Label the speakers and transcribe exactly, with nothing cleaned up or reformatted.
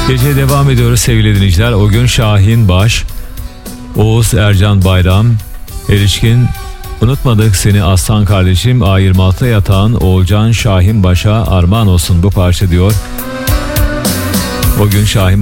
Speaker 1: Geceye devam ediyoruz sevgili dinleyiciler. O gün Şahin Baş, Oğuz Ercan Bayram, Erişkin, unutmadık seni aslan kardeşim, A yirmi altı yatağın Oğulcan Şahin Baş'a armağan olsun bu parça diyor. O gün Şahin